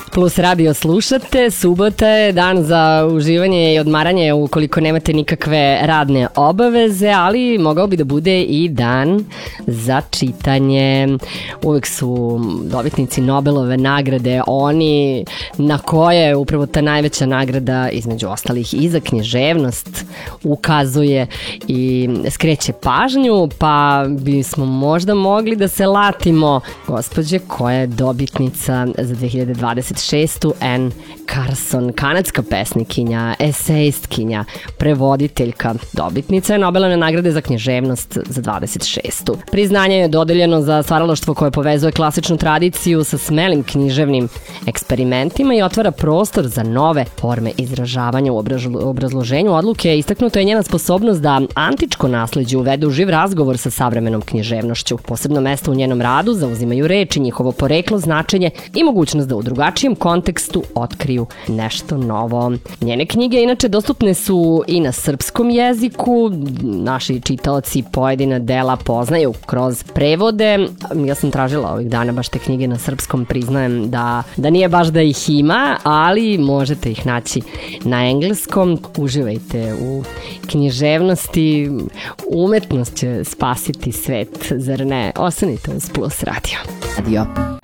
Plus radio slušate, subota je dan za uživanje i odmaranje ukoliko nemate nikakve radne obaveze, ali mogao bi da bude i dan za čitanje. Uvek su dobitnici Nobelove nagrade oni na koje upravo ta najveća nagrada, između ostalih i za književnost, ukazuje i skreće pažnju, pa bismo možda mogli da se latimo gospođe koja je dobitnica za 2026. Anne Carson, kanadska pesnikinja, esejistkinja, prevoditeljka, dobitnica je Nobelove nagrade za književnost za 26. Priznanje je dodeljeno za stvaralaštvo koje povezuje klasičnu tradiciju sa smelim književnim eksperimentima i otvara prostor za nove forme izražavanja. U obrazloženju odluke istaknuto je njena sposobnost da antičko nasleđe uvede u živ razgovor sa savremenom književnošću. Posebno mesto u njenom radu zauzimaju reči, njihovo poreklo, značenje i mogućnost da u drugačijem kontekstu otkriju nešto novo. Njene knjige inače dostupne su i na srpskom jeziku. Naši čitaoci pojedina dela poznaju kroz prevode. Ja sam tražila ovih dana baš te knjige na srpskom, priznajem da nije baš da ih ima, ali možete ih naći na engleskom. Uživajte u književnosti, umetnost će spasiti svet, zar ne? Ostanite uz Plus radio.